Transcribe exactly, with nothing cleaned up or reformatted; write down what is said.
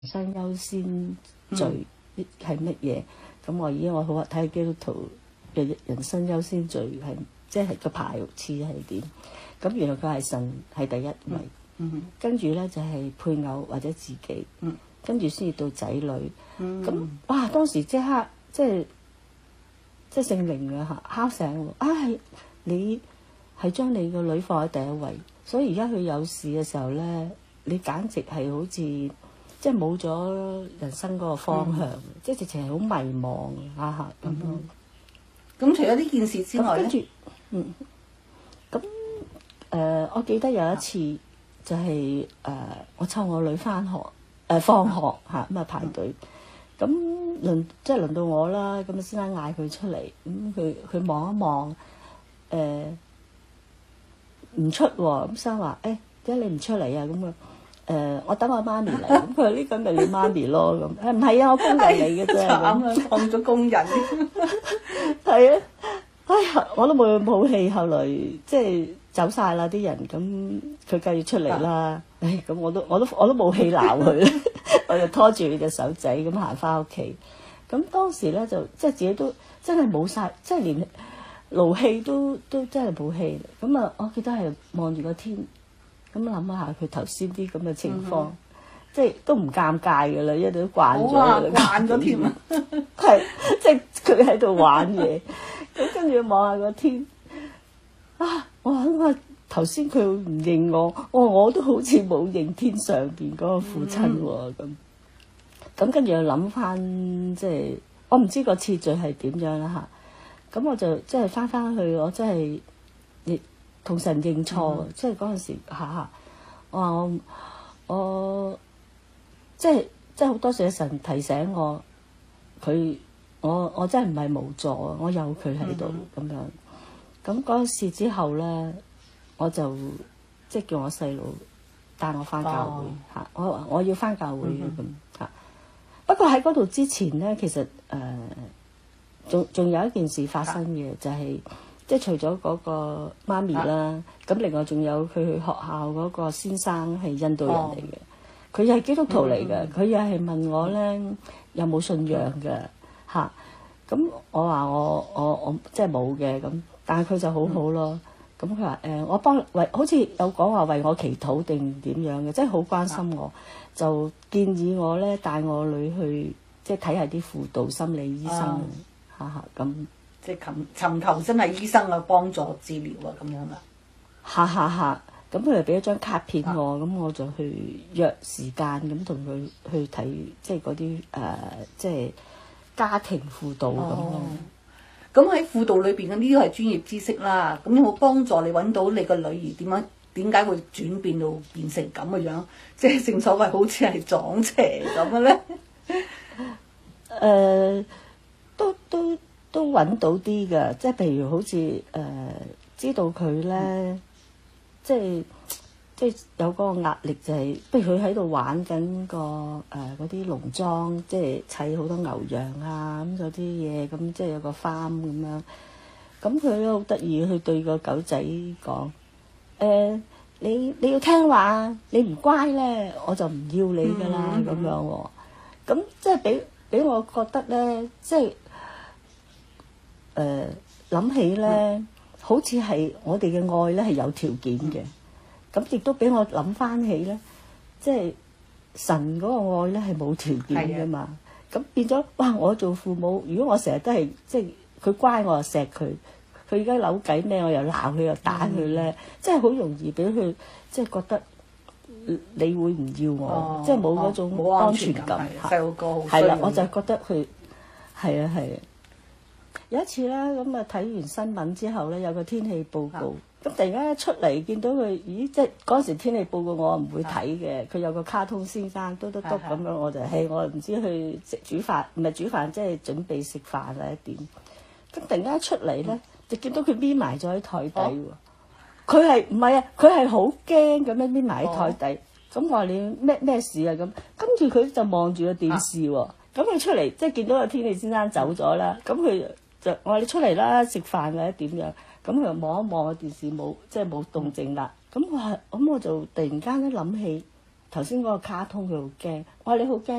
生優先序係乜嘢？咁我依家我好睇基督徒嘅人生優先序係即係個排次係點？咁原來佢係神係第一位， 嗯嗯、 跟住咧就係、是、配偶或者自己， 嗯、 跟住先至到仔女。咁、 嗯、 哇！當時即刻即係即係聖靈啊嚇敲醒我，啊係你係將你個女放喺第一位，所以而家佢有事嘅時候咧，你簡直係好似即係冇咗人生嗰個方向，嗯、即係直情係好迷茫啊嚇咁樣。 咁除咗呢件事之外咧， 跟住嗯，咁誒、呃，我記得有一次就係、是、誒、呃，我湊我女翻學誒、呃、放學嚇咁啊排隊，咁輪即係輪到我啦，咁啊先生嗌佢出嚟，咁佢佢望一望誒唔出喎，咁先生話誒點解你唔出嚟啊？咁啊誒我等我媽咪嚟，咁佢話呢個咪你媽咪咯咁，誒唔係啊，我工人嚟嘅啫， 慘啊，當咗工人， 係啊。哎呀，我都冇冇氣，後來即係走晒啦啲人，咁佢繼續出嚟啦。唉，咁我都我都我都冇氣鬧佢，我就拖住佢隻手仔咁行翻屋企。咁當時咧就即係自己都真係冇晒，即係連勞氣都都真係冇氣。咁啊，我記得係望住個天，咁諗下佢頭先啲咁嘅情況，嗯、即係都唔尷尬㗎啦，因為都慣咗啦， 慣咗添啊， 係即係佢喺度玩嘢。咁跟住望下個天，啊！我話頭先佢唔認我，我我都好似冇認天上邊嗰個父親喎咁。咁跟住又諗翻，即係我唔知個次序係點樣啦嚇。咁我就即係翻翻去，我真係亦同神認錯，嗯、即係嗰陣時嚇嚇。我話我我即係即係好多謝神提醒我佢。我我真係唔係無助，我有佢喺度咁樣。咁嗰事之後咧，我就即係叫我細路帶我翻教會嚇、哦，我我要翻教會嘅咁嚇。不過喺嗰度之前咧，其實誒仲仲有一件事發生嘅，就係、是、即係除咗嗰個媽咪啦，咁、啊、另外仲有佢去學校嗰個先生係印度人嚟嘅，佢又係基督徒嚟嘅，佢又係問我咧有冇信仰嘅。嚇！咁、啊、我話我我我即係冇嘅咁，但係佢就好好咯。咁佢話誒，我幫為好似有講話為我祈禱定點樣嘅，即係好關心我，啊、就建議我咧帶我女去即係睇下啲輔導心理醫生嚇嚇咁。 即係尋尋求真係醫生啊幫助治療啊咁樣啦。 嚇嚇嚇！咁佢就俾咗張卡片我，咁、啊、我就去約時間咁同佢去睇，即係嗰啲誒即係。家庭輔導咁咯， 咁喺、哦、輔導裏邊嘅呢啲係專業知識啦。咁有冇幫助你揾到你個女兒點樣？點解會轉變到變成咁嘅樣？即係正所謂好似係撞邪咁嘅咧？誒、 呃，都都都揾到啲㗎，即係譬如好似誒、呃、知道佢咧，嗯、即係。即係有嗰個壓力、就係，就係不如佢喺度玩緊個誒嗰啲農莊，即係砌好多牛羊啊咁嗰啲嘢，咁即係有個 farm 咁樣。咁佢都好得意，佢對個狗仔講：誒、呃，你你要聽話，你唔乖咧，我就唔要你㗎啦咁、嗯、樣喎。咁即係俾俾我覺得咧，即係誒諗起咧，嗯、好似係我哋嘅愛咧係有條件嘅。嗯咁亦都俾我諗翻起咧，即係神嗰個愛咧係冇條件噶嘛。咁的變咗，哇！我做父母，如果我成日都係即係佢乖，我又錫佢；佢而家扭計咩，我又鬧佢又打佢咧，即係好容易俾佢即係覺得你會唔要我，哦、即係冇嗰種安全感。 細路哥好係啦，我就覺得佢係啊係啊。有一次咧，咁啊睇完新聞之後咧，有個天氣報告。咁突然間一出嚟，見到佢，咦！即係嗰時天氣報告我唔會睇嘅，佢有個卡通先生嘟嘟嘟咁樣，我就係我唔知去食煮飯，唔係煮飯，即係準備食飯啊一點。咁突然間一出嚟咧，就見到佢匿埋咗喺台底喎。佢係唔係啊？佢係好驚咁樣匿埋喺台底。咁我話你咩咩事啊？咁跟住佢就望住個電視喎。咁佢出嚟，即係見到個天氣先生走咗啦。咁佢就我話你出嚟啦，食飯或者點樣？咁佢又望一望個電視冇，即係冇動靜啦。咁我係咁我就突然間咧諗起， 頭先嗰個卡通佢好驚，我話你好驚。